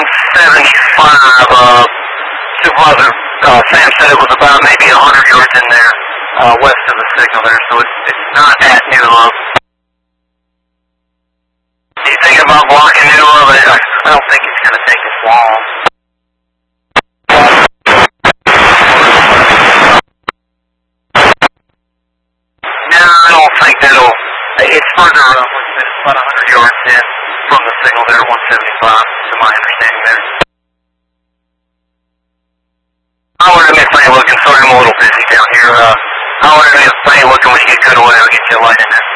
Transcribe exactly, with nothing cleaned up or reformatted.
one seventy-five, uh, Supervisor uh, Sam said it was about maybe one hundred yards in there, uh, west of the signal there, so it's, it's not at New Love. Are you thinking about blocking New Love? I, I don't think it's going to take as long. No, I don't think that'll, it's further up, like I said, it's about one hundred yards in from the signal there, one seventy-five, to my understanding there. I wanted to make funny looking, sorry I'm a little busy down here. Uh, I wanted to make funny looking when you get good away, I'll get you a light in there.